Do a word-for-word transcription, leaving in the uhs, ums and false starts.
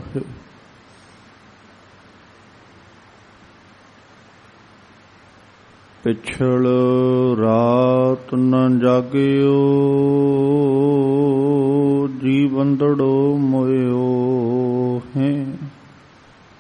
ਹੈ। ਪਿਛਲ ਰਾਤ ਨ ਜਾਗਿਓ, ਜੀ ਬੰਦੜੋ ਮੋਇਓ ਹੈ।